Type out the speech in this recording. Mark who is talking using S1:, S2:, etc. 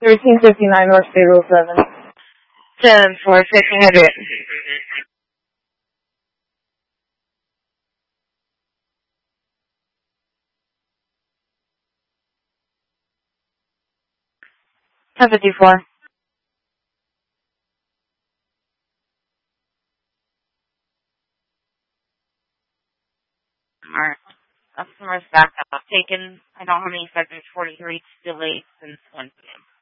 S1: 1359 North State Road 7.
S2: 10-4-600. $10.54. Alright. Customer's back up. Taken, I don't have any seconds, 43 delayed since 1 p.m.